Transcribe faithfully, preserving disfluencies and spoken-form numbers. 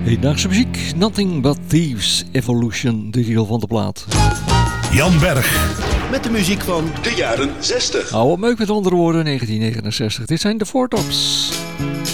Hedendaagse muziek, Nothing But Thieves, Evolution, de titel van de plaat. Jan Berg. Met de muziek van de jaren zestig. Oude meuk met andere woorden, negentien negenenzestig. Dit zijn de Four Tops.